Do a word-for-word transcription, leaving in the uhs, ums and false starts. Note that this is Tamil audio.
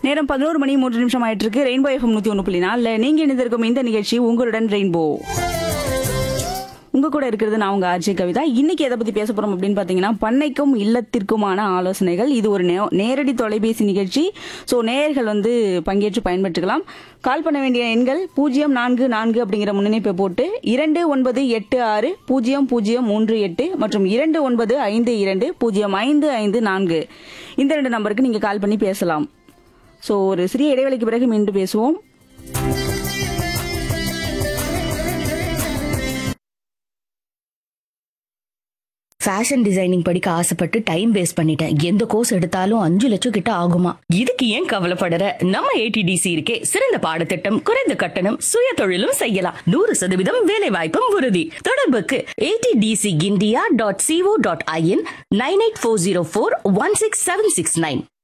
நேரம் பதினோரு மணி மூன்று நிமிஷம் ஆயிட்டு இருக்கு. ரெயின்போ எஃப்எம் நூத்தி ஒன்று புள்ளி நாலுல நீங்க இணைந்திருக்கும் இந்த நிகழ்ச்சி உங்களுடன் ரெயின்போ. உங்க கூட இருக்கிறது நான் உங்க ஆர்ஜே கவிதா. இன்னைக்கு எதை பத்தி பேச போறோம் அப்படின்னு பாத்தீங்கன்னா, பண்ணைக்கும் இல்லத்திற்குமான ஆலோசனைகள். இது ஒரு நேரடி தொலைபேசி நிகழ்ச்சி. ஸோ நேயர்கள் வந்து பங்கேற்று பயன்பெற்றுக்கலாம். கால் பண்ண வேண்டிய எண்கள் பூஜ்ஜியம் நான்கு நான்கு அப்படிங்கிற முன்னிணைப்பை போட்டு இரண்டு ஒன்பது எட்டு ஆறு பூஜ்ஜியம் பூஜ்ஜியம் மூன்று எட்டு மற்றும் இரண்டு ஒன்பது ஐந்து இரண்டு பூஜ்ஜியம் ஐந்து ஐந்து நான்கு இந்த ரெண்டு நம்பருக்கு நீங்க கால் பண்ணி பேசலாம். ஸோ ஒரு சிறிய இடைவெளிக்கு பிறகு மீண்டும் பேசுவோம். ஃபேஷன் டிசைனிங் படிக்க ஆசைப்பட்டு டைம் வேஸ்ட் பண்ணிட்டேன். எந்த கோர்ஸ் எடுத்தாலும் அஞ்சு லட்சம் கிட்ட ஆகுமா? இதுக்கு ஏன் கவலைப்படுற? நம்ம ஏடிடிசி இருக்கே, சிறந்த பாடத்திட்டம், குறைந்த கட்டணம், சுய தொழிலும் செய்யலாம், நூறு சதவீதம் வேலை வாய்ப்பும் உறுதி. தொடர்புக்கு ATTC India dot CO dot IN nine eight four zero four one six seven six nine.